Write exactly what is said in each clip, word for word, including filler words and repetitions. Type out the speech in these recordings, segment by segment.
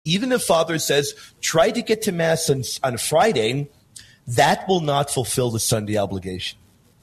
even if Father says, try to get to Mass on, on Friday, that will not fulfill the Sunday obligation.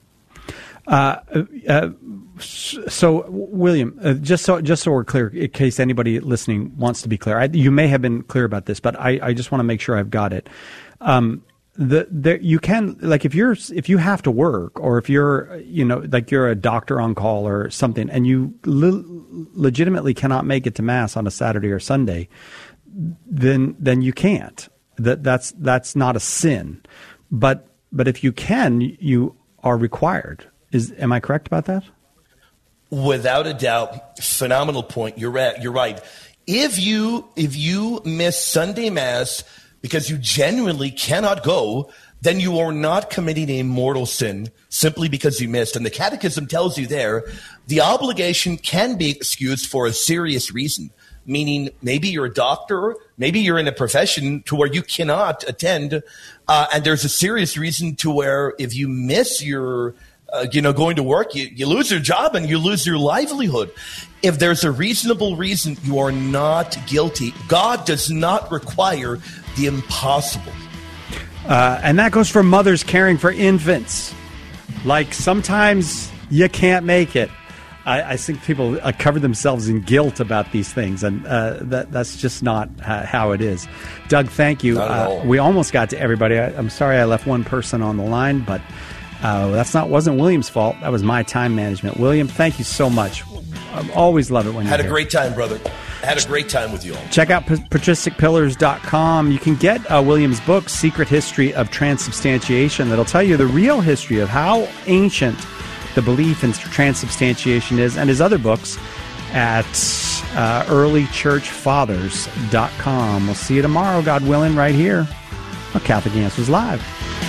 Uh, uh, so, William, uh, just so just so we're clear, in case anybody listening wants to be clear, I, you may have been clear about this, but I, I just want to make sure I've got it. Um, the, the you can like if you're if you have to work, or if you're you know like you're a doctor on call or something, and you le- legitimately cannot make it to Mass on a Saturday or Sunday, then then you can't. That that's that's not a sin, but but if you can, you are required. Is am I correct about that? Without a doubt, phenomenal point. You're right. You're right. If you if you miss Sunday Mass because you genuinely cannot go, then you are not committing a mortal sin simply because you missed. And the Catechism tells you there, the obligation can be excused for a serious reason, meaning maybe you're a doctor, maybe you're in a profession to where you cannot attend, uh, and there's a serious reason to where if you miss your Uh, you know, going to work, you, you lose your job and you lose your livelihood. If there's a reasonable reason, you are not guilty. God does not require the impossible. Uh, and that goes for mothers caring for infants. Like, sometimes you can't make it. I, I think people uh, cover themselves in guilt about these things, and uh, that that's just not uh, how it is. Doug, thank you. Uh, we almost got to everybody. I, I'm sorry I left one person on the line, but Uh, that's not wasn't William's fault. That was my time management. William, thank you so much. I always love it when you had a here. Great time, brother. Had a great time with you all. Check out patristic pillars dot com. You can get uh, William's book, Secret History of Transubstantiation, that'll tell you the real history of how ancient the belief in transubstantiation is, and his other books at uh, early church fathers dot com. We'll see you tomorrow, God willing, right here on Catholic Answers Live.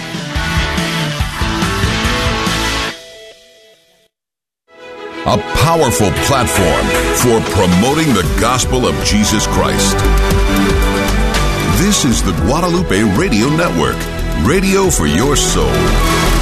A powerful platform for promoting the gospel of Jesus Christ. This is the Guadalupe Radio Network, radio for your soul.